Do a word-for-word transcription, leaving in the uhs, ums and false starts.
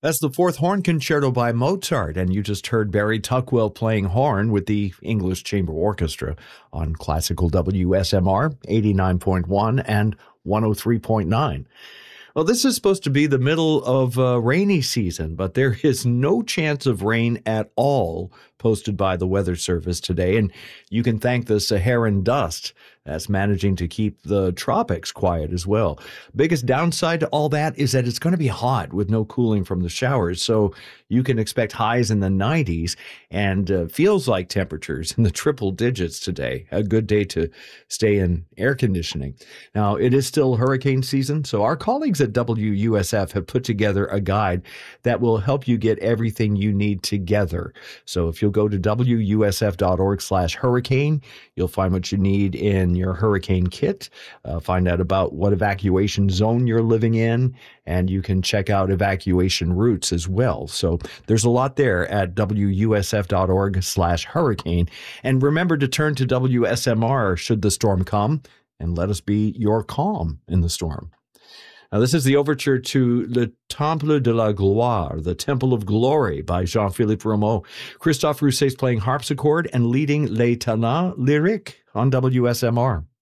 That's the Fourth Horn Concerto by Mozart, and you just heard Barry Tuckwell playing horn with the English Chamber Orchestra on Classical W S M R eighty-nine point one and one oh three point nine. Well, this is supposed to be the middle of uh, rainy season, but there is no chance of rain at all posted by the Weather Service today, and you can thank the Saharan dust that's managing to keep the tropics quiet as well. Biggest downside to all that is that it's going to be hot with no cooling from the showers, so you can expect highs in the nineties and uh, feels like temperatures in the triple digits today. A good day to stay in air conditioning. Now, it is still hurricane season, so our colleagues at W U S F have put together a guide that will help you get everything you need together. So if you'll go to W U S F dot org slash hurricane, you'll find what you need in your hurricane kit, uh, find out about what evacuation zone you're living in, and you can check out evacuation routes as well. So there's a lot there at W U S F dot org slash hurricane. And remember to turn to W S M R should the storm come, and let us be your calm in the storm. Now, this is the overture to Le Temple de la Gloire, the Temple of Glory by Jean-Philippe Rameau. Christophe Rousset's playing harpsichord and leading Les Talents Lyriques on W S M R.